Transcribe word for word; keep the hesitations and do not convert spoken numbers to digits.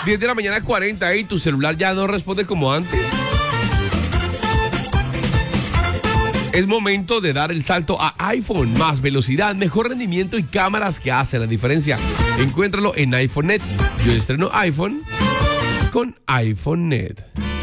diez de la mañana, cuarenta, y tu celular ya no responde como antes. Es momento de dar el salto a iPhone. Más velocidad, mejor rendimiento y cámaras que hacen la diferencia. Encuéntralo en iPhone punto net. Yo estreno iPhone con iPhone punto net.